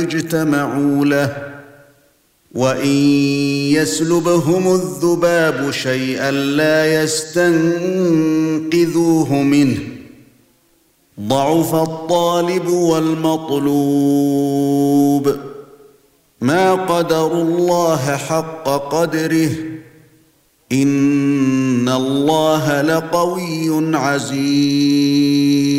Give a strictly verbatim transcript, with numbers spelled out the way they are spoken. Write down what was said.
اجتمعوا له وإن يسلبهم الذباب شيئا لا يستنقذوه منه ضعف الطالب والمطلوب ما قدروا الله حق قدره إن الله لقوي عزيز